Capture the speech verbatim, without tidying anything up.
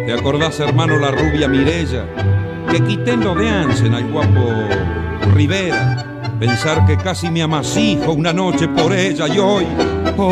¿Te acordás, hermano, la rubia Mirella? Que quité en lo de Ansen al guapo Rivera. Pensar que casi me amasijo una noche por ella y hoy